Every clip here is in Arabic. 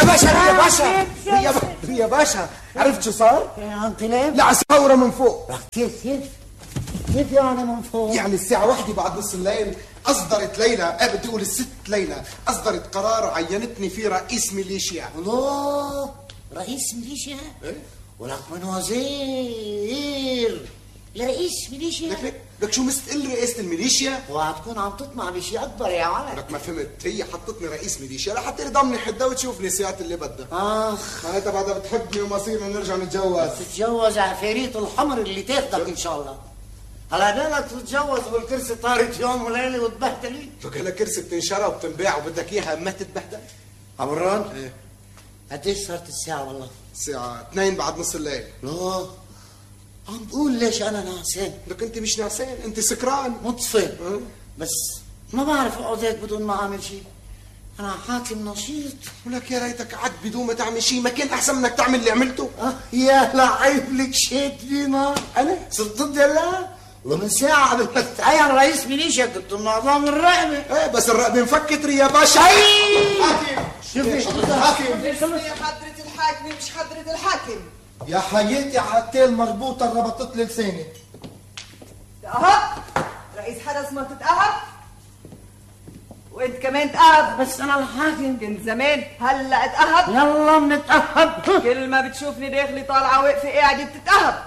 يا باشا عرفت شو صار؟ انقلاب؟ لا ثورة من فوق. كيف يعني من فوق؟ يعني الساعة 1 بعد نص الليل أصدرت ليلى، بدي أقول الست ليلى أصدرت قرار عينتني فيه رئيس ميليشيا. الله، رئيس ميليشيا؟ إيه؟ ولك من وزير لرئيس ميليشيا؟ لك شو مستقل رئاسة الميليشيا؟ وهتكون عم تطمع بشيء أكبر يا ولد. لك ما فهمت، هي حطتني رئيس ميليشيا لحتى تضمني حدة وتشوفني سيات اللي بدها. معناتها بعدها بتحبني ومصيرنا نرجع نتجوز. تتجوز عفاريت الحمر اللي تاخدك إن شاء الله. هلا بالك تتجوز والكرسي طارت يوم وليله وتبهدلي؟ لك هلا كرسي بتنشرى وبتنباع وبدك اياها ما تتبهدل؟ عمران؟ ايه قديش صارت الساعة والله؟ الساعة 2 بعد نص الليل. لا عم بقول ليش أنا نعسان؟ لك أنت مش نعسان، أنت سكران مطفي. بس ما بعرف أقعد هيك بدون ما أعمل شيء. أنا حاكم نشيط. ولك يا ريتك قعدت بدون ما تعمل شيء، ما كان أحسن منك تعمل اللي عملته؟ يا لعيب لك شيت فينا. أنا؟ صرت ضد الله؟ ومن ساعة قبل ما تتعين رئيس ميليشيا كنت من أعضاء الرقبة. ايه بس الرقبة انفكت يا باشا. حاكم شوفي حاكم يا حضرة الحاكم مش حضرة الحاكم. يا حياتي حتى المربوطة ربطت لي لساني. تأهب رئيس حرس ما تتأهب وانت كمان تأهب. بس أنا الحاكم. كنت زمان هلا اتأهب. يلا بنتأهب. كل ما بتشوفني داخلي طالعة واقفة قاعدة بتتأهب.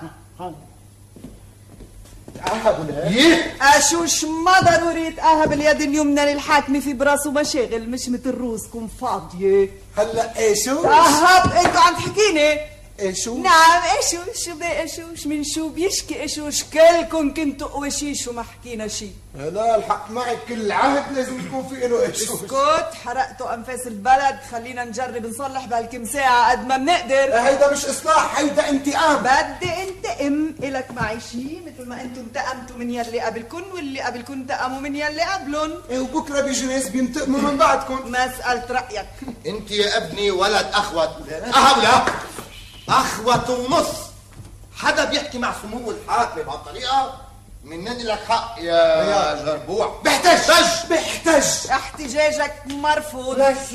تأهب ولا ايه؟ أشوش ما ضروري يتأهب اليد اليمنى للحاكم في براسه مشاغل مش مثل روسكم فاضية. هلا ايشو؟ تأهب انتوا عم تحكيني؟ ايشو؟ نعم ايشوش. شو بده ايشوش؟ من شو بيشكي ايشوش؟ كلكم كنتوا قواشيش وما حكينا شي. لا الحق معك، كل عهد لازم يكون في له ايشوش. اسكت، حرقتوا انفاس البلد، خلينا نجرب نصلح بهالكم ساعة قد ما بنقدر. هيدا مش اصلاح، هيدا انتقام. بدي انتقم. الك معي شي مثل ما انتم انتقمتوا من يلي قبلكن واللي قبلكن انتقموا من يلي قبلن. ايه وبكره بيجي ناس بينتقموا من بعدكم. مسألة رأيك. انت يا ابني ولد اخوت. اهولا اخوت ونص. حدا بيحكي مع سمو الحاكم بهالطريقه منني لك حق يا جربوع. بيحتج. احتجاجك مرفوض. بس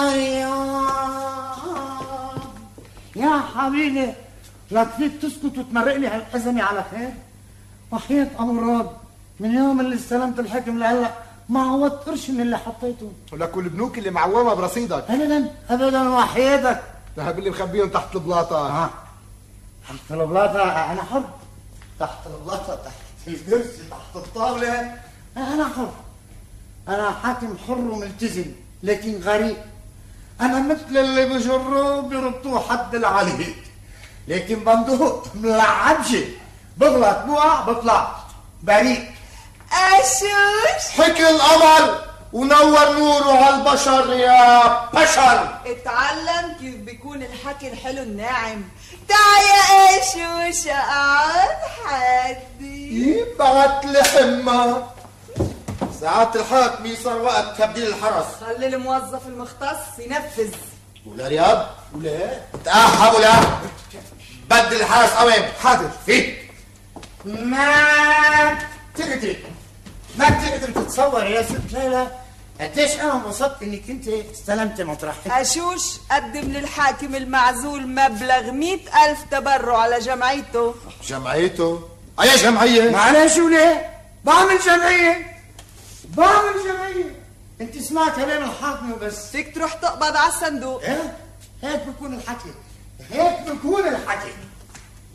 يا حبيبي لك فيك تسكت وتمرق لي هالحزمة على خير؟ وحياة أمراض من يوم اللي استلمت الحكم لهلا ما عوضت قرش من اللي حطيته. ولك والبنوك اللي معومه برصيدك. ابدا وحياتك. ذهب اللي مخبيهم تحت البلاطه. تحت البلاطه انا حر. تحت البلاطه، تحت الكرسي، تحت الطاوله انا حر. انا حاكم حر وملتزم لكن غريب. انا مثل اللي بجروه بيربطوه حد العليق، لكن بندوق ملعبش. بغلط بوقع بطلع بريء. أشوش حكي القمر ونور نوره على البشر يا بشر. اتعلم كيف بيكون الحكي الحلو الناعم. تعال يا أشوش اقعد حدي. بعت لي حمى. ساعات الحاكم صار وقت تبديل الحرس. خلي الموظف المختص ينفذ. ولا رياض ولا تأهب ولا بدل الحرس قوام. حاضر. فيك ما تقدر تتصور يا ست ليلى قديش انا انبسطت انك انت استلمت مطرحك. أشوش قدم للحاكم المعزول مبلغ 100,000 تبرع على جمعيته. جمعيته؟ أي جمعية؟ معلش وليه؟ بعمل جمعية. انت سمعت كلام الحاكم وبس. فيك تروح تقبض على الصندوق. ايه؟ هيك بكون الحكي. هيك